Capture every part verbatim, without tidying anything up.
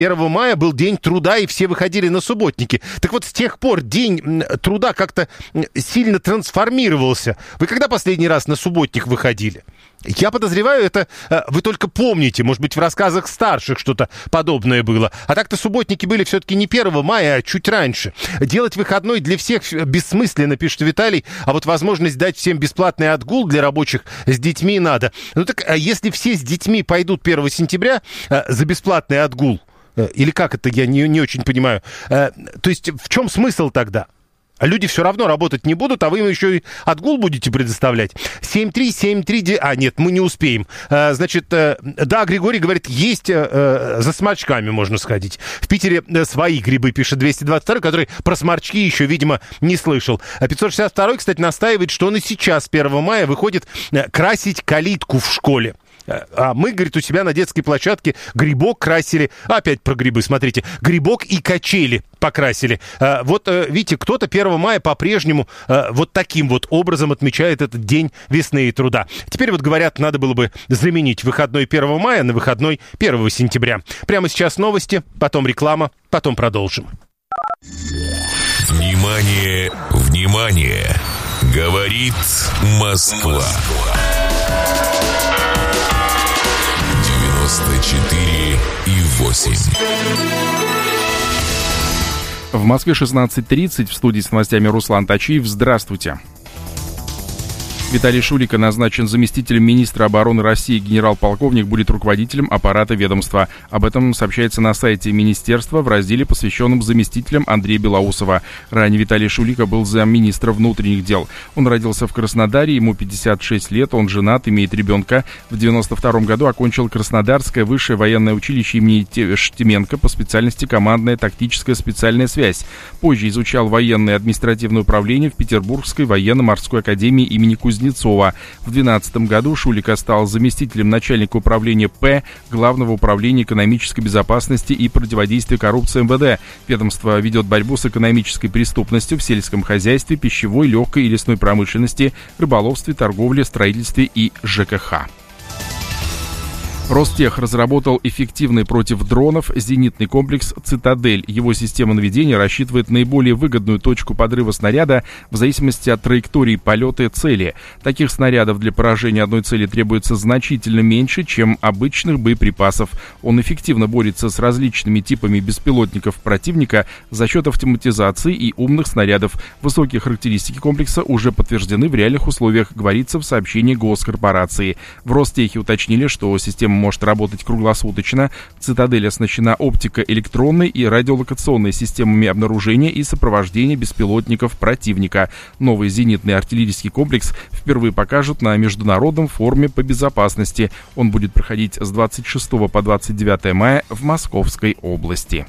первого мая был день труда, и все выходили на субботники. Так вот, с тех пор день труда как-то сильно трансформировался. Вы когда последний раз на субботник выходили? Я подозреваю, это вы только помните, может быть, в рассказах старших что-то подобное было. А так-то субботники были все-таки не первого мая, а чуть раньше. Делать выходной для всех бессмысленно, пишет Виталий, а вот возможность дать всем бесплатный отгул для рабочих с детьми надо. Ну так, а если все с детьми пойдут первого сентября за бесплатный отгул, или как это, я не, не очень понимаю, то есть в чем смысл тогда? Люди все равно работать не будут, а вы им еще и отгул будете предоставлять. семь три семь три... А, нет, мы не успеем. А, значит, да, Григорий говорит, есть а, за сморчками можно сходить. В Питере свои грибы, пишет двести двадцать второй, который про сморчки еще, видимо, не слышал. А пятьсот шестьдесят второй, кстати, настаивает, что он и сейчас, первого мая, выходит красить калитку в школе. А мы, говорит, у себя на детской площадке грибок красили. Опять про грибы, смотрите. Грибок и качели покрасили. Вот, видите, кто-то первого мая по-прежнему вот таким вот образом отмечает этот день весны и труда. Теперь вот говорят, надо было бы заменить выходной первого мая на выходной первого сентября. Прямо сейчас новости, потом реклама, потом продолжим. Внимание, внимание! Говорит Москва. девяносто четыре и восемь. В Москве шестнадцать тридцать. В студии с новостями Руслан Тачиев. Здравствуйте. Виталий Шулико назначен заместителем министра обороны России. Генерал-полковник будет руководителем аппарата ведомства. Об этом сообщается на сайте министерства в разделе, посвященном заместителям Андрея Белоусова. Ранее Виталий Шулико был замминистра внутренних дел. Он родился в Краснодаре, ему пятьдесят шесть лет, он женат, имеет ребенка. В девяносто втором году окончил Краснодарское высшее военное училище имени Штеменко по специальности командная тактическая специальная связь. Позже изучал военное и административное управление в Петербургской военно-морской академии имени Кузнецова. В две тысячи двенадцатом году Шулико стал заместителем начальника управления П Главного управления экономической безопасности и противодействия коррупции эм вэ дэ. Ведомство ведет борьбу с экономической преступностью в сельском хозяйстве, пищевой, легкой и лесной промышленности, рыболовстве, торговле, строительстве и жэ ка ха. Ростех разработал эффективный против дронов зенитный комплекс «Цитадель». Его система наведения рассчитывает наиболее выгодную точку подрыва снаряда в зависимости от траектории полета цели. Таких снарядов для поражения одной цели требуется значительно меньше, чем обычных боеприпасов. Он эффективно борется с различными типами беспилотников противника за счет автоматизации и умных снарядов. Высокие характеристики комплекса уже подтверждены в реальных условиях, говорится в сообщении госкорпорации. В Ростехе уточнили, что система может работать круглосуточно. «Цитадель» оснащена оптико-электронной и радиолокационной системами обнаружения и сопровождения беспилотников противника. Новый зенитный артиллерийский комплекс впервые покажут на Международном форуме по безопасности. Он будет проходить с двадцать шестого по двадцать девятое мая в Московской области.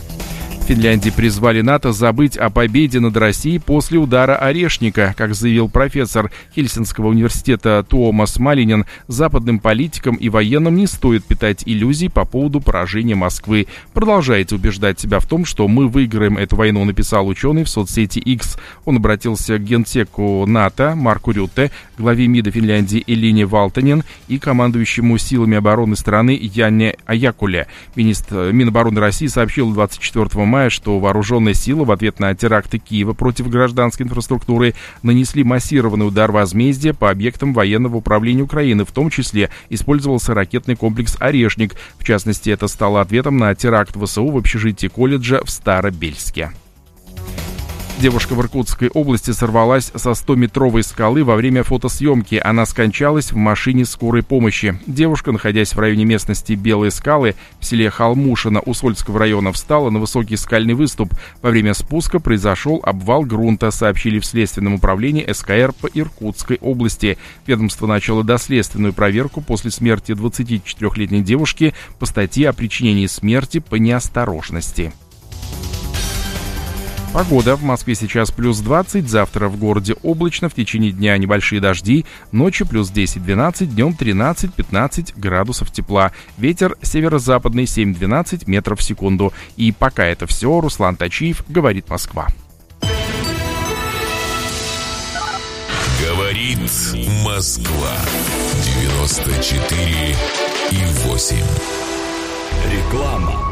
В Финляндии призвали НАТО забыть о победе над Россией после удара Орешника. Как заявил профессор Хельсинского университета Туомас Малинин, западным политикам и военным не стоит питать иллюзий по поводу поражения Москвы. Продолжайте убеждать себя в том, что мы выиграем эту войну, написал ученый в соцсети X. Он обратился к генсеку НАТО Марку Рютте, главе МИДа Финляндии Элине Валтанен и командующему силами обороны страны Янне Аякуле. Министр Минобороны России сообщил двадцать четвёртого мая, что вооруженные силы в ответ на теракты Киева против гражданской инфраструктуры нанесли массированный удар возмездия по объектам военного управления Украины, в том числе использовался ракетный комплекс «Орешник». В частности, это стало ответом на теракт вэ эс у в общежитии колледжа в Старобельске. Девушка в Иркутской области сорвалась со стометровой скалы во время фотосъемки. Она скончалась в машине скорой помощи. Девушка, находясь в районе местности Белые скалы в селе Холмушино Усольского района, встала на высокий скальный выступ. Во время спуска произошел обвал грунта, сообщили в Следственном управлении эс ка эр по Иркутской области. Ведомство начало доследственную проверку после смерти двадцатичетырёхлетней девушки по статье о причинении смерти по неосторожности. Погода. В Москве сейчас плюс двадцать, завтра в городе облачно, в течение дня небольшие дожди, ночью плюс десять-двенадцать, днем тринадцать-пятнадцать градусов тепла. Ветер северо-западный семь-двенадцать метров в секунду. И пока это все, Руслан Тачиев, говорит Москва. Говорит Москва. девяносто четыре и восемь. Реклама.